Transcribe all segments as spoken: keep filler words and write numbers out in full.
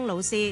康老師。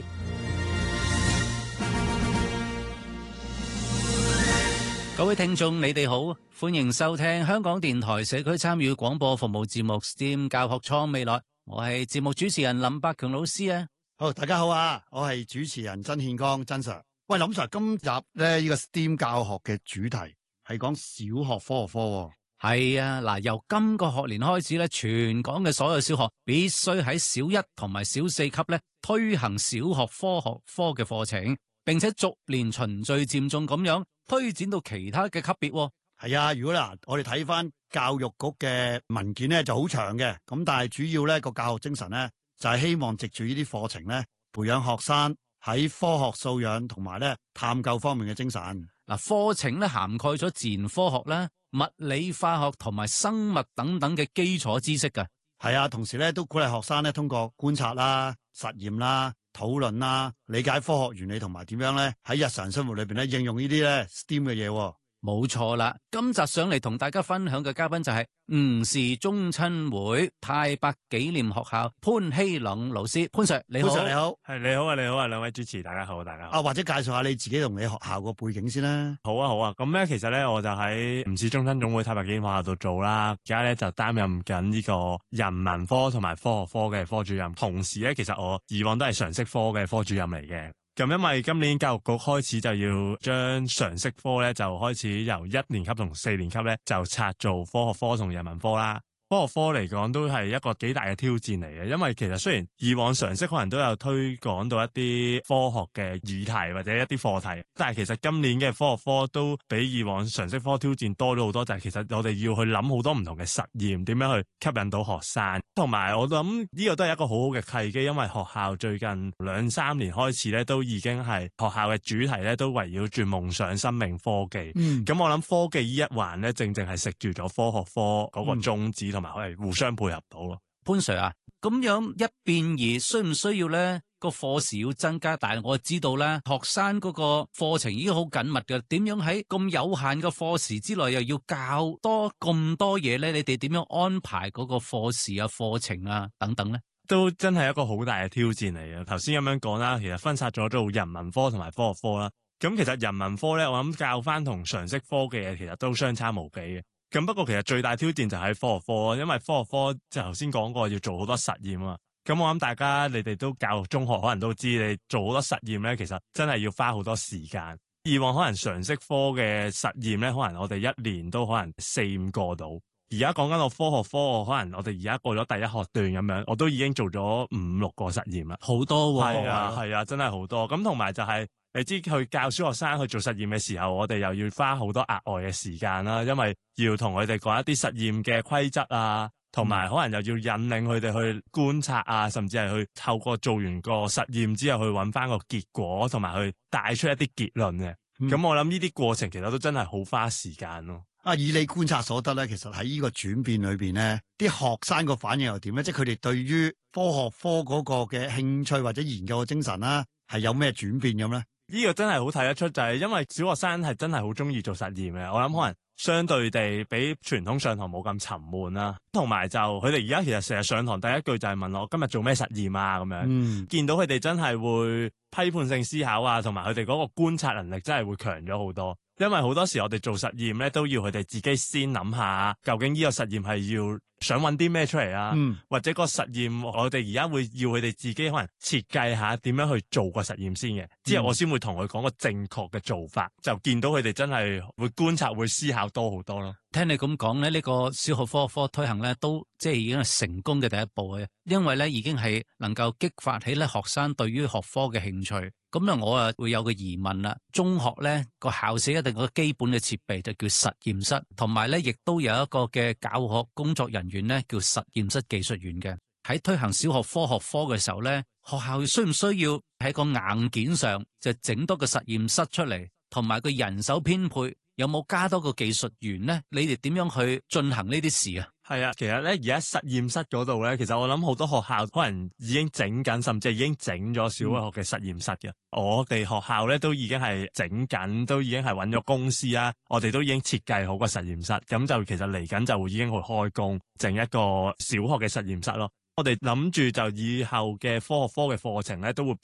各位聽眾，你哋好，歡迎收聽香港電台社區參與廣播服務節目 S T E M 教學創未來，我係節目主持人林百強老師啊。 好，大家好啊，我係主持人曾憲剛曾 Sir。喂，林 Sir，今集咧呢個 S T E M 教學嘅主題係講小學科學科。 係啊，嗱，由今個學年開始咧，全港嘅所有小學必須喺小一同埋小四級咧推行小學科學科嘅課程，並且逐年循序漸進咁樣推展到其他嘅級別。 係啊，如果嗱我哋睇翻教育局嘅文件咧就好長嘅，咁但係主要咧個教學精神咧就係希望藉住呢啲課程咧培養學生喺科學素養同埋咧探究方面嘅精神。 嗱，課程咧涵蓋咗自然科學啦、物理、化學同埋生物等等嘅基礎知識㗎。 係啊，同時咧都鼓勵學生咧通過觀察啦、實驗啦、討論啦，理解科學原理同埋點樣咧喺日常生活裏邊咧應用呢啲咧 S T E M 嘅嘢。 冇錯啦，今集上嚟同大家分享嘅嘉賓就係吳氏宗親會太白紀念學校潘希朗老師。潘 Sir 你好。 潘 Sir 你好。 係你好啊，你好啊，兩位主持大家好，大家好。 啊，或者介紹下你自己同你學校個背景先啦。 好啊，好啊。咁咧，其實咧我就喺吳氏宗親總會太白紀念學校度做啦。而家咧就擔任緊呢個人文科同埋科學科嘅科主任，同時咧其實我以往都係常識科嘅科主任嚟嘅。咁因為今年教育局開始就要將常識科咧就開始由一年級同四年級咧就拆做科學科同人文科啦。科學科嚟講都係一個幾大嘅挑戰嚟嘅，因為其實雖然以往常識可能都有推廣到一啲科學嘅議題或者一啲課題，但係其實今年嘅科學科都比以往常識科挑戰多咗好多，就係其實我哋要去諗好多唔同嘅實驗，點樣去吸引到學生，同埋我諗呢個都係一個好好嘅契機，因為學校最近兩三年開始咧都已經係學校嘅主題咧都圍繞住夢想、生命、科技。嗯，咁我諗科技呢一環咧正正係食住咗科學科嗰個宗旨同埋可以互相配合到咯。 潘 Sir 啊，咁樣一變二，需唔需要咧個課時要增加？但係我知道咧，學生嗰個課程已經好緊密嘅，點樣喺咁有限嘅課時之內又要教多咁多嘢咧？你哋點樣安排嗰個課時啊、課程啊等等咧？ 都真係一個好大嘅挑戰嚟嘅。頭先咁樣講啦，其實分拆咗做人文科同埋科學科啦。咁其實人文科咧，我諗教翻同常識科嘅嘢，其實都相差無幾嘅。咁不過其實最大挑戰就喺科學科，因為科學科就頭先講過要做好多實驗啊。咁我諗大家你哋都教育中學可能都知，你做好多實驗咧，其實真係要花好多時間。以往可能常識科嘅實驗咧，可能我哋一年都可能四五個到。而家講緊個科學科，可能我哋而家過咗第一學段咁樣，我都已經做咗五六個實驗啦， 好多喎。 係啊，係啊，真係好多。咁同埋就係、是。你知去教小學生去做實驗嘅時候，我哋又要花好多額外嘅時間啦，因為要同佢哋講一啲實驗嘅規則啊，同埋可能又要引領佢哋去觀察啊，甚至係去透過做完個實驗之後去揾翻個結果，同埋去帶出一啲結論嘅。咁、嗯、我諗呢啲過程其實都真係好花時間咯。 啊，以你觀察所得咧，其實喺呢個轉變裏邊咧，啲學生個反應又點咧？即係佢哋對於科學科嗰個嘅興趣或者研究嘅精神啦，係有咩轉變咁咧？ 呢個真係好睇得出，就係因為小學生係真係好中意做實驗嘅。我諗可能相對地比傳統上堂冇咁沉悶啦，同埋就佢哋而家其實成日上堂第一句就係問我今日做咩實驗啊咁樣。嗯，見到佢哋真係會批判性思考啊，同埋佢哋嗰個觀察能力真係會強咗好多。因為好多時我哋做實驗咧，都要佢哋自己先諗下，究竟呢個實驗係要想揾啲咩出嚟啊？嗯，或者個實驗我哋而家會要佢哋自己可能設計下點樣去做個實驗先嘅，之後我先會同佢講個正確嘅做法，就見到佢哋真係會觀察、會思考多好多咯。 聽你咁講咧，呢個小學科學科推行咧，都即係已經係成功嘅第一步嘅，因為咧已經係能夠激發起咧學生對於學科嘅興趣。咁咧我啊會有個疑問啦，中學咧個校舍一定有個基本嘅設備就叫實驗室，同埋咧亦都有一個嘅教學工作人員咧叫實驗室技術員嘅。喺推行小學科學科嘅時候咧，學校需唔需要喺個硬件上就整多個實驗室出嚟，同埋個人手編配有冇加多個技術員咧？你哋點樣去進行呢啲事啊？ 係啊，其實咧而家實驗室嗰度咧，其實我諗好多學校可能已經整緊，甚至係已經整咗小學嘅實驗室嘅。嗯、我哋學校咧都已經係整緊，都已經係揾咗公司啊，我哋都已經設計好個實驗室，咁就其實嚟緊就已經會開工整一個小學嘅實驗室咯。我哋諗住就以後嘅科學科嘅課程咧，都會